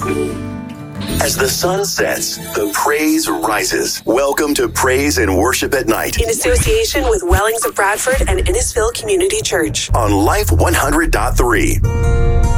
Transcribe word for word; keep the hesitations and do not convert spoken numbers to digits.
As the sun sets, the praise rises. Welcome to Praise and Worship at Night, in association with Wellings of Bradford and Innisfil Community Church on Life one hundred point three.